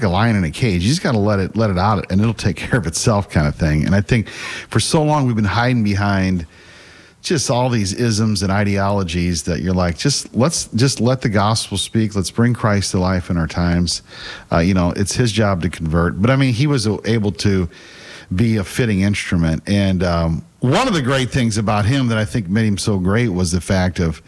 a lion in a cage. You just got to let it out, and it'll take care of itself, kind of thing. And I think for so long we've been hiding behind just all these isms and ideologies that you're like, let's let the gospel speak. Let's bring Christ to life in our times. It's his job to convert. But I mean, he was able to be a fitting instrument. And one of the great things about him that I think made him so great was the fact of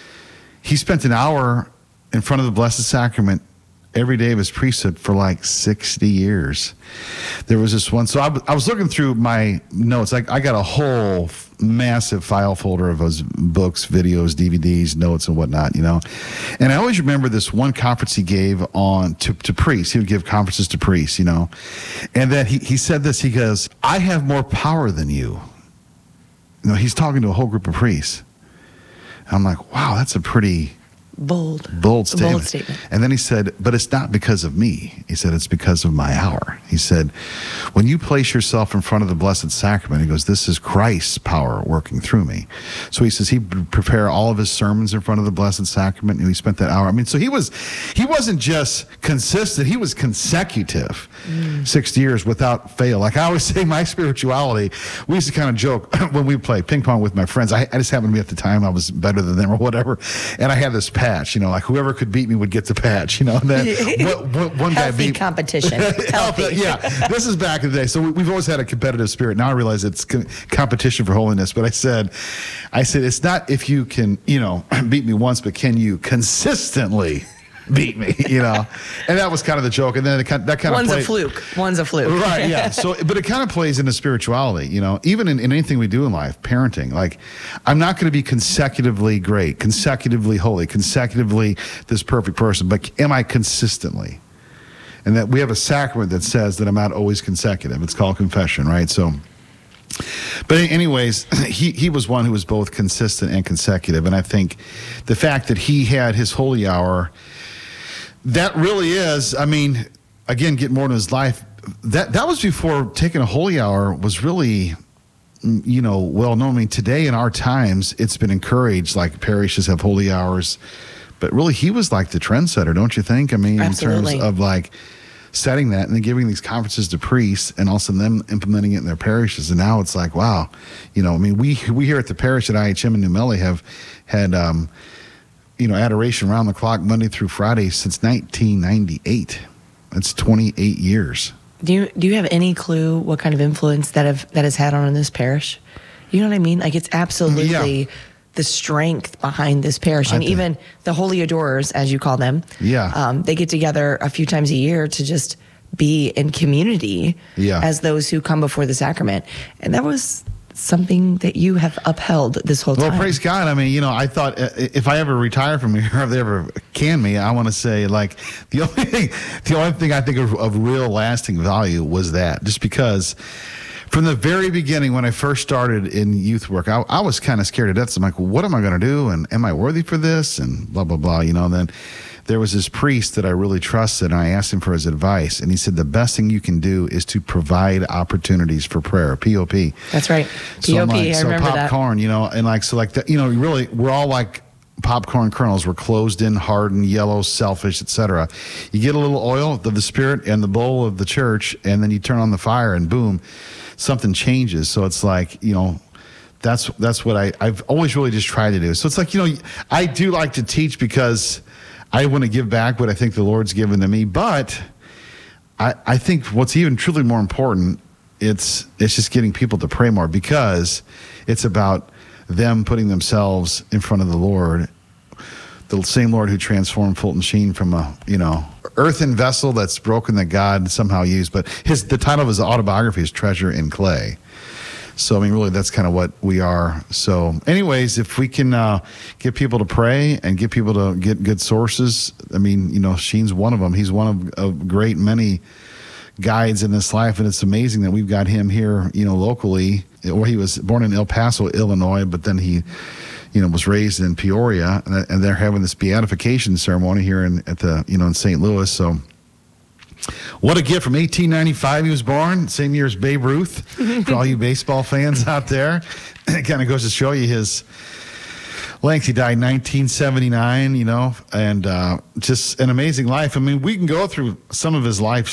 he spent an hour in front of the Blessed Sacrament every day of his priesthood for like 60 years. There was this one. So I was looking through my notes. I got a whole massive file folder of his books, videos, DVDs, notes, and whatnot, And I always remember this one conference he gave to priests. He would give conferences to priests, And then he said this. He goes, I have more power than you. He's talking to a whole group of priests. And I'm like, wow, that's a pretty bold statement. And then he said, but it's not because of me. He said, it's because of my hour. He said, when you place yourself in front of the Blessed Sacrament, he goes, this is Christ's power working through me. So he says he would prepare all of his sermons in front of the Blessed Sacrament, and he spent that hour. I mean, so he wasn't just consistent, he was consecutive. 60 years without fail. Like I always say, my spirituality, we used to kind of joke when we play ping pong with my friends. I just happened to be at the time, I was better than them or whatever. And I had this patch, like whoever could beat me would get the patch, And then one guy beat competition. Healthy. Yeah. This is back in the day. So we've always had a competitive spirit. Now I realize it's competition for holiness. But I said, it's not if you can, beat me once, but can you consistently beat me, And that was kind of the joke. And then that kind of One's a fluke. Right, yeah. So, but it kind of plays into spirituality, even in anything we do in life, parenting. Like, I'm not going to be consecutively great, consecutively holy, consecutively this perfect person, but am I consistently? And that we have a sacrament that says that I'm not always consecutive. It's called confession, right? So, but anyways, he was one who was both consistent and consecutive. And I think the fact that he had his holy hour, that really is, I mean, again, get more into his life. That was before taking a holy hour was really, well known. I mean, today in our times, it's been encouraged, like parishes have holy hours. But really, he was like the trendsetter, don't you think? I mean, Absolutely. In terms of like setting that and then giving these conferences to priests and also them implementing it in their parishes. And now it's like, wow, I mean, we here at the parish at IHM in New Melle have had, adoration around the clock Monday through Friday since 1998. That's 28 years. Do you have any clue what kind of influence that has had on this parish? You know what I mean? Like it's absolutely the strength behind this parish, and even the holy adorers, as you call them. Yeah. They get together a few times a year to just be in community as those who come before the sacrament, and that was something that you have upheld this whole time. Well, praise God. I mean, I thought if I ever retire from here, or if they ever can me, I want to say like the only thing I think of real lasting value was that, just because from the very beginning when I first started in youth work, I was kind of scared to death. So I'm like, well, what am I going to do? And am I worthy for this? And blah, blah, blah, And then there was this priest that I really trusted, and I asked him for his advice. And he said, the best thing you can do is to provide opportunities for prayer, POP. That's right. POP, I remember that. Popcorn, and like, so like that, really, we're all like popcorn kernels. We're closed in, hardened, yellow, selfish, etc. You get a little oil of the Spirit and the bowl of the church, and then you turn on the fire, and boom, something changes. So it's like, that's what I've always really just tried to do. So it's like, I do like to teach because I want to give back what I think the Lord's given to me. But I think what's even truly more important, it's just getting people to pray more, because it's about them putting themselves in front of the Lord, the same Lord who transformed Fulton Sheen from a, earthen vessel that's broken that God somehow used. But the title of his autobiography is Treasure in Clay. So, I mean, really, that's kind of what we are. So, anyways, if we can get people to pray and get people to get good sources, I mean, Sheen's one of them. He's one of a great many guides in this life, and it's amazing that we've got him here, locally. Or he was born in El Paso, Illinois, but then he, was raised in Peoria, and they're having this beatification ceremony here in St. Louis. So, what a gift. From 1895 he was born, same year as Babe Ruth, for all you baseball fans out there. It kind of goes to show you his length. He died in 1979, and just an amazing life. I mean, we can go through some of his life